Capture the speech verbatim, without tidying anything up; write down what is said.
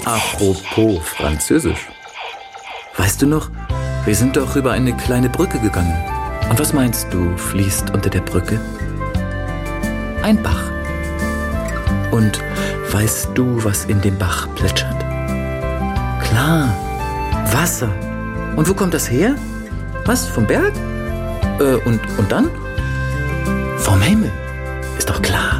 Apropos Französisch. Weißt du noch, wir sind doch über eine kleine Brücke gegangen. Und was meinst du, fließt unter der Brücke? Ein Bach. Und weißt du, was in dem Bach plätschert? Klar, Wasser. Und wo kommt das her? Was, vom Berg? Äh, und, und dann? Vom Himmel. Ist doch klar.